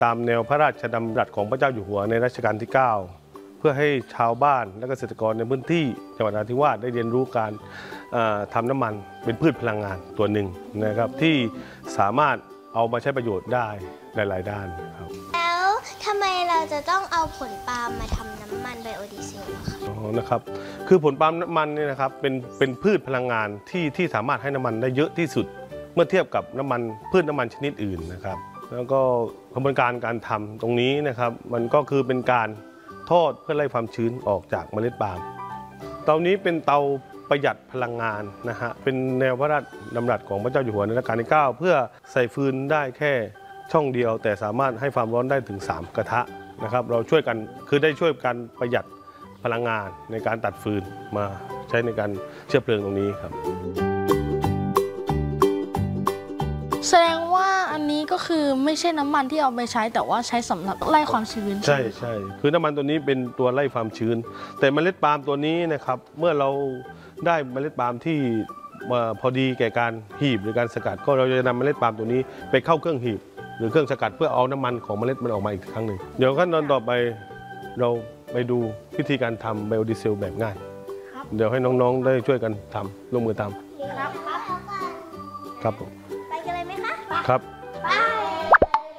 ตามแนวพระราชดำรัสของพระเจ้าอยู่หัวในรัชกาลที่ 9 เพื่อให้ชาวบ้านและเกษตรกรในพื้นที่จังหวัดนราธิวาสได้เรียนรู้การทำน้ำมันเป็นพืชพลังงานตัวหนึ่งนะครับที่สามารถเอามาใช้ประโยชน์ได้หลายๆด้านครับแล้วทำไมเราจะต้องเอาผลปาล์มมาทำน้ำมันไบโอดีเซลคะนะครับคือผลปาล์มน้ำมันเนี่ยนะครับเป็นพืชพลังงานที่สามารถให้น้ำมันได้เยอะที่สุดเมื่อเทียบกับพืชน้ำมันชนิดอื่นนะครับแล้วก็กระบวนการทำตรงนี้นะครับมันก็คือเป็นการทอดเพื่อไล่ความชื้นออกจากเมล็ดปาล์มเตานี้เป็นเตาประหยัดพลังงานนะฮะเป็นแนวพระราชดำรัสของพระเจ้าอยู่หัวในรัชกาลที่ 9 เพื่อใส่ฟืนได้แค่ช่องเดียวแต่สามารถให้ความร้อนได้ถึง3กระทะนะครับเราช่วยกันคือได้ช่วยกันประหยัดพลังงานในการตัดฟืนมาใช้ในการเชื้อเพลิงตรงนี้ครับแสดงว่าอันนี้ก็คือไม่ใช่น้ำมันที่เอาไปใช้แต่ว่าใช้สำหรับไล่ความชื้นใช่คือน้ำมันตัวนี้เป็นตัวไล่ความชื้นแต่เมล็ดปาล์มตัวนี้นะครับเมื่อเราได้เมล็ดปาล์มที่พอดีแก่การหีบหรือการสกัดก็เราจะนำเมล็ดปาล์มตัวนี้ไปเข้าเครื่องหีบหรือเครื่องสกัดเพื่อเอาน้ำมันของเมล็ดมันออกมาอีกครั้งหนึ่งเดี๋ยวขั้นตอนต่อไปเราไปดูวิธีการทำไบโอดีเซลแบบง่ายเดี๋ยวให้น้องๆได้ช่วยกันทำร่วมมือทำครับผมไปกันเลยไหมคะครับ